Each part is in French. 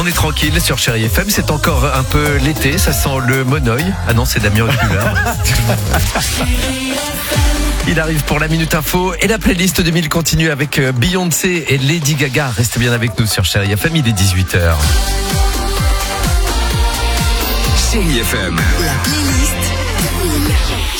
On est tranquille sur Chérie FM, c'est encore un peu l'été, ça sent le monoeil. Ah non, c'est Damien Oculard. Il arrive pour la Minute Info et la playlist 2000 continue avec Beyoncé et Lady Gaga. Restez bien avec nous sur Chérie FM, il est 18h. Chérie FM. La playlist 2000.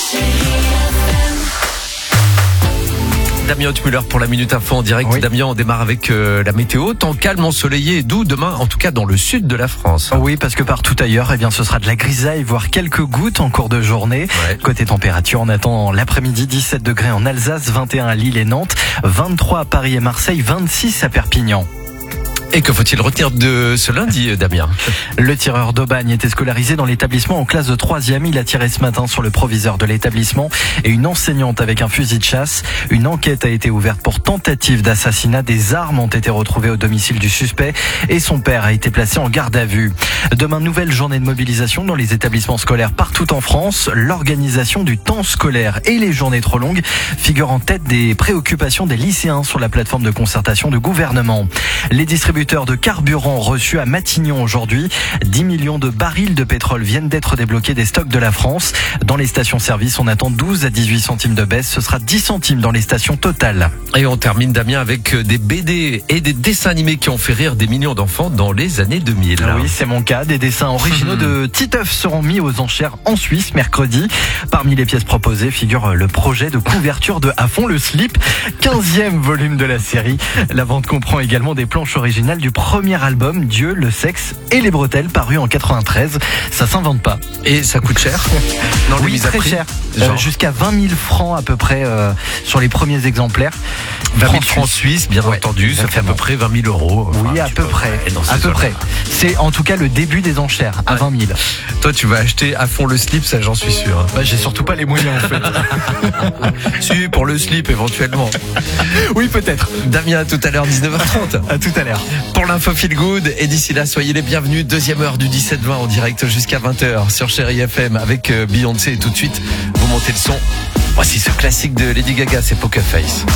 Damien Ottmuller pour la Minute Info en direct. Oui. Damien, on démarre avec la météo. Temps calme, ensoleillé et doux demain, en tout cas dans le sud de la France. Oui, parce que partout ailleurs, ce sera de la grisaille, voire quelques gouttes en cours de journée. Ouais. Côté température, on attend l'après-midi 17 degrés en Alsace, 21 à Lille et Nantes, 23 à Paris et Marseille, 26 à Perpignan. Et que faut-il retenir de ce lundi, Damien? Le tireur d'Aubagne était scolarisé dans l'établissement en classe de 3e. Il a tiré ce matin sur le proviseur de l'établissement et une enseignante avec un fusil de chasse. Une enquête a été ouverte pour tentative d'assassinat. Des armes ont été retrouvées au domicile du suspect et son père a été placé en garde à vue. Demain, nouvelle journée de mobilisation dans les établissements scolaires partout en France. L'organisation du temps scolaire et les journées trop longues figurent en tête des préoccupations des lycéens sur la plateforme de concertation du gouvernement. Les distributeurs de carburant reçus à Matignon aujourd'hui. 10 millions de barils de pétrole viennent d'être débloqués des stocks de la France. Dans les stations-service, on attend 12 à 18 centimes de baisse. Ce sera 10 centimes dans les stations totales. Et on termine, Damien, avec des BD et des dessins animés qui ont fait rire des millions d'enfants dans les années 2000. Ah oui, c'est mon cas. Des dessins originaux de Titeuf seront mis aux enchères en Suisse mercredi. Parmi les pièces proposées figure le projet de couverture de À fond le slip, 15e volume de la série. La vente comprend également des planches originales du premier album Dieu, le sexe et les bretelles paru en 93. Ça s'invente pas. Et ça coûte cher? Non, les Oui, mises à très prix, cher. genre Jusqu'à 20 000 francs à peu près sur les premiers exemplaires. 20 000 francs suisses, bien Ouais, entendu, ça fait à peu exactement. près 20 000 euros. Oui, Enfin, à tu peu peux- près. ouais, dans ces À peu zones-là. près. C'est en tout cas le début des enchères, à 20 000. Toi, tu vas acheter à fond le slip, ça j'en suis sûr. Bah, j'ai surtout pas les moyens en fait. Si, pour le slip éventuellement. Oui, peut-être. Damien, à tout à l'heure, 19h30. À tout à l'heure. Pour l'info Feel Good, et d'ici là, soyez les bienvenus. Deuxième heure du 17-20 en direct jusqu'à 20h sur Chérie FM avec Beyoncé. Et tout de suite, vous montez le son. Voici ce classique de Lady Gaga, c'est Poker Face.